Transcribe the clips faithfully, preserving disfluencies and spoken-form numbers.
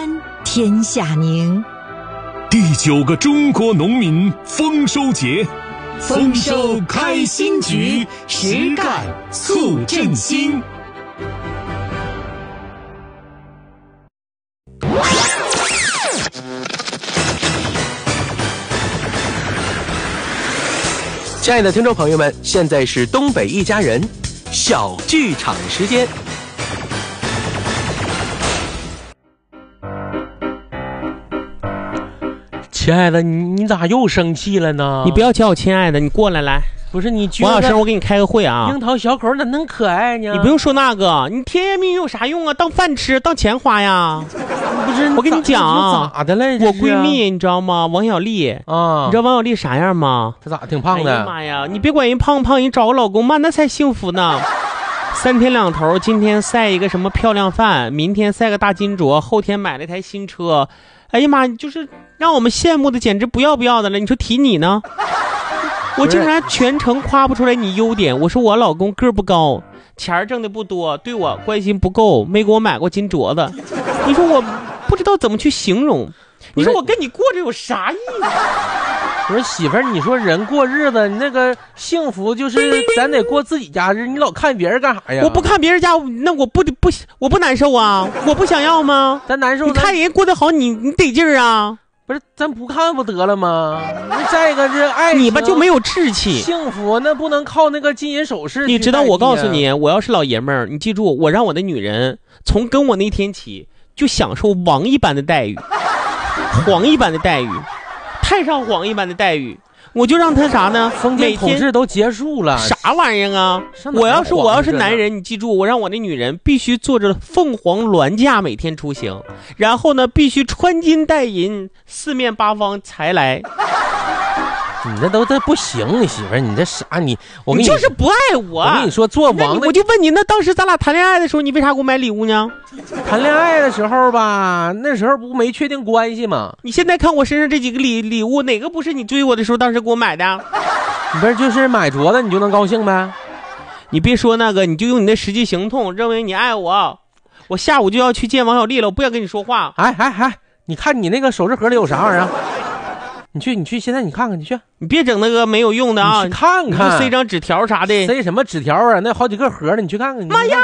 安天下宁。 第九个中国农民丰收节，丰收开心局，实干促振兴。 亲爱的听众朋友们，现在是东北一家人小剧场时间。 亲爱的，你你咋又生气了呢？ 你不要叫我亲爱的，你过来来。 不是你王小生，我给你开个会啊。 樱桃小口咋能可爱呢？ 你不用说那个，你甜言蜜语有啥用啊？当饭吃，当钱花呀。 不是， 我跟你讲， 咋的了？ 我闺蜜你知道吗？王小丽啊， 你知道王小丽啥样吗？ 她咋挺胖的？ 哎呀妈呀！你别管人胖不胖，人找个老公嘛，那才幸福呢。三天两头，今天晒一个什么漂亮饭，明天晒个大金镯，后天买了一台新车。哎呀妈，就是让我们羡慕的简直不要不要的了。你说提你呢？我竟然全程夸不出来你优点。我说我老公个不高，钱挣的不多，对我关心不够，没给我买过金镯子。你说我不知道怎么去形容。你说我跟你过着有啥意思？ 我说媳妇儿，你说人过日子，你那个幸福就是咱得过自己家日，你老看别人干啥呀？ 我不看别人家，那我不不我不难受啊，我不想要吗？ 咱难受。 你看人家过得好，你你得劲儿啊。 不是，咱不看不得了吗？那再一个这爱情， 你吧就没有志气。 幸福那不能靠那个金银首饰。 你知道，我告诉你，我要是老爷们儿，你记住，我让我的女人从跟我那天起就享受王一般的待遇，皇一般的待遇，太上皇一般的待遇。我就让他啥呢？ 封建统治都结束了， 啥玩意儿啊？我要是我要是男人，你记住，我让我的女人必须坐着凤凰銮驾每天出行，然后呢，必须穿金戴银，四面八方才来。 你这都这不行，你媳妇儿，你这啥？你我跟你就是不爱我。 我跟你说，做王的， 我就问你，那当时咱俩谈恋爱的时候，你为啥给我买礼物呢？ 谈恋爱的时候吧，那时候不没确定关系吗？ 你现在看我身上这几个礼礼物，哪个不是你追我的时候当时给我买的？ 你不是就是买镯子你就能高兴呗？ 你别说那个，你就用你的实际行动认为你爱我。我下午就要去见王小丽了，我不想跟你说话。 哎哎哎，你看你那个首饰盒里有啥玩意儿？你去，你去，现在你看看，你去， 你别整那个没有用的啊！ 你去看看， 你塞张纸条啥的， 塞什么纸条啊？那好几个盒呢，你去看看。 妈呀！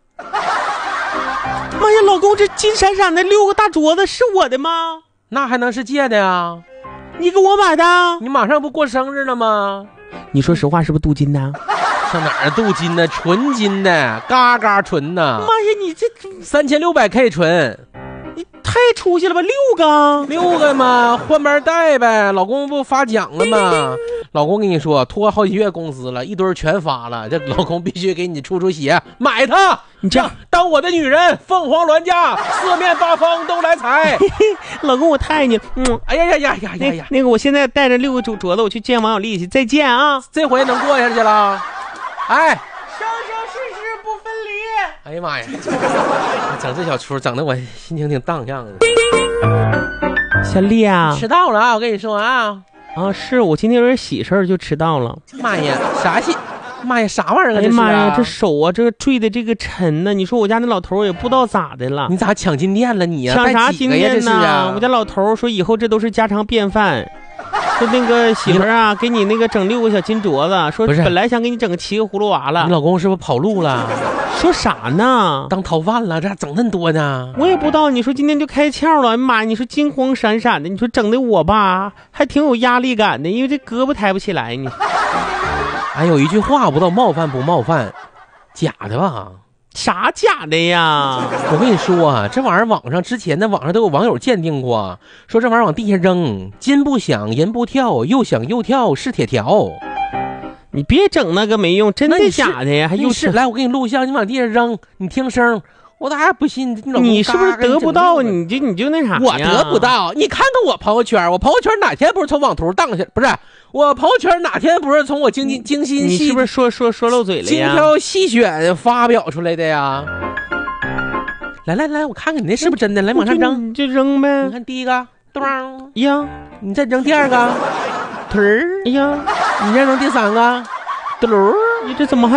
妈呀，老公，这金闪闪的六个大镯子是我的吗？ 那还能是借的呀？ 你给我买的？ 你马上不过生日了吗？ 你说实话，是不是镀金的？ 上哪儿镀金呢？纯金的，嘎嘎纯的。 妈呀，你这三千六百 K 纯。 你太出息了吧！六个， 六个嘛，换班带呗。老公不发奖了吗？老公跟你说，拖好几月工资了，一堆全发了。这老公必须给你出出血，买它。 你这样当我的女人，凤凰銮驾，四面八方都来踩。 老公，我太爱你。嗯， 哎呀呀呀呀呀呀！ 那个，我现在带着六个镯镯子，我去见王小丽去。再见啊！ 这回能过下去了。哎。 生生世世不分离。 哎呀妈呀！整这小出，整的我心情挺荡漾的。 小丽啊， 迟到了啊！我跟你说啊， 啊，是我今天有点喜事儿就迟到了。 妈呀，啥喜？妈呀，啥玩意儿啊？ 哎呀妈呀，这手啊，这个坠的这个沉呢。你说我家那老头也不知道咋的了。 你咋抢金店了你呀？ 抢啥金店呢？ 啊、 我家老头说以后这都是家常便饭。说那个媳妇儿啊，给你那个整六个小金镯子，说本来想给你整个七个葫芦娃了。 你老公是不是跑路了？ 说啥呢？ 当逃犯了？这咋整那么多呢？ 我也不知道。你说今天就开窍了，妈，你说金光闪闪的，你说整的我吧，还挺有压力感的，因为这胳膊抬不起来呢。 哎，有一句话不知道冒犯不冒犯，假的吧？ 啥假的呀？ 我跟你说啊，这玩意儿网上之前的网上都有网友鉴定过，说这玩意儿往地下扔，金不响银不跳，又响又跳是铁条。 你别整那个没用，真的假的呀？还又是来，我给你录像，你往地下扔，你听声。我咋还不信？你, 你是不是得不到？你就你就那啥？ 我得不到。你看看我朋友圈，我朋友圈哪天不是从网图荡下？不是我朋友圈哪天不是从我精精精心细？ 你是不是说说说漏嘴了呀？ 精挑细选发表出来的呀？来来来，我看看你那是不是真的？来往上扔， 你就扔呗。 你看第一个，咚呀， 你再扔第二个，腿儿， 哎呀， 你再扔第三个，嘟噜， 你这怎么还？